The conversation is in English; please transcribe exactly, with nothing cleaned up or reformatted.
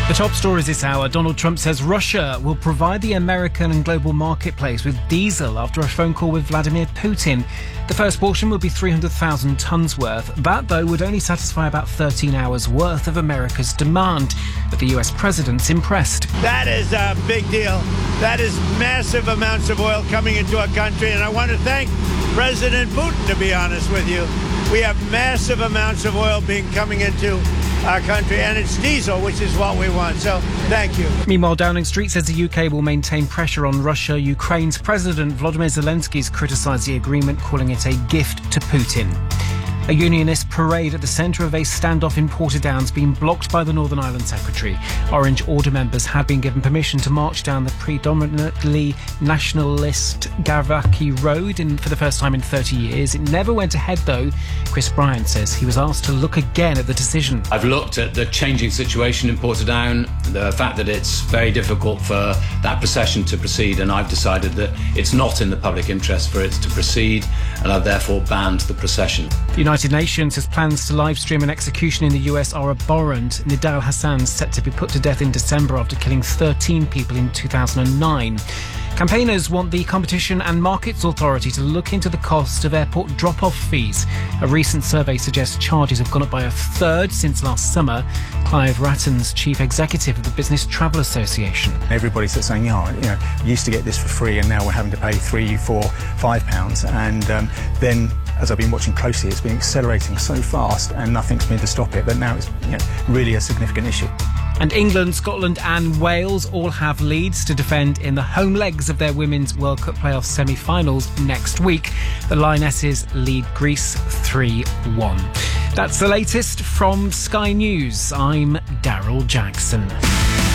The top stories this hour. Donald Trump says Russia will provide the American and global marketplace with diesel after a phone call with Vladimir Putin. The first portion will be three hundred thousand tonnes worth. That, though, would only satisfy about thirteen hours worth of America's demand. But the U S president's impressed. That is a big deal. That is massive amounts of oil coming into our country. And I want to thank President Putin, to be honest with you. We have massive amounts of oil being coming into our country, and it's diesel, which is what we want. So, thank you. Meanwhile, Downing Street says the U K will maintain pressure on Russia. Ukraine's President Volodymyr Zelensky's criticised the agreement, calling it a gift to Putin. A unionist parade at the centre of a standoff in Portadown's been blocked by the Northern Ireland Secretary. Orange Order members had been given permission to march down the predominantly nationalist Gavaki Road in, for the first time in thirty years. It never went ahead, though. Chris Bryant says he was asked to look again at the decision. I've looked at the changing situation in Portadown, the fact that it's very difficult for that procession to proceed, and I've decided that it's not in the public interest for it to proceed, and I've therefore banned the procession. The United Nations says plans to live stream an execution in the U S are abhorrent. Nidal Hassan's set to be put to death in December after killing thirteen people in two thousand nine. Campaigners want the Competition and Markets Authority to look into the cost of airport drop-off fees. A recent survey suggests charges have gone up by a third since last summer. Clive Ratton's chief executive of the Business Travel Association. Everybody's saying, oh, you know, we used to get this for free and now we're having to pay three, four, five pounds. And um, then, as I've been watching closely, it's been accelerating so fast and nothing's been to stop it. But now it's you know, really a significant issue. And England, Scotland and Wales all have leads to defend in the home legs of their Women's World Cup playoff semi-finals next week. The Lionesses lead Greece three one. That's the latest from Sky News. I'm Daryl Jackson.